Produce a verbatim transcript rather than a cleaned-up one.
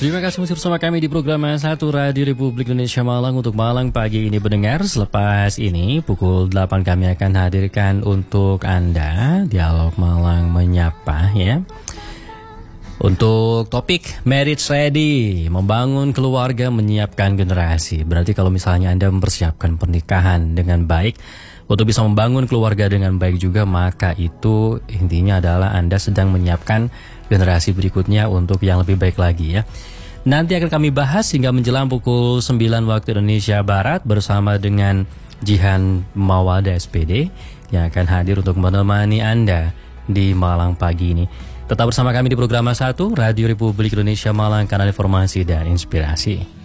Terima kasih masih bersama kami di program satu Radio Republik Indonesia Malang untuk Malang pagi ini pendengar. Selepas ini pukul delapan kami akan hadirkan untuk Anda Dialog Malang Menyapa ya. Untuk topik Marriage Ready, membangun keluarga, menyiapkan generasi. Berarti kalau misalnya Anda mempersiapkan pernikahan dengan baik, untuk bisa membangun keluarga dengan baik juga, maka itu intinya adalah Anda sedang menyiapkan generasi berikutnya untuk yang lebih baik lagi ya. Nanti akan kami bahas hingga menjelang pukul sembilan waktu Indonesia Barat bersama dengan Jihan Mawada S P D yang akan hadir untuk menemani Anda di Malang pagi ini. Tetap bersama kami di program satu Radio Republik Indonesia Malang, kanal informasi dan inspirasi.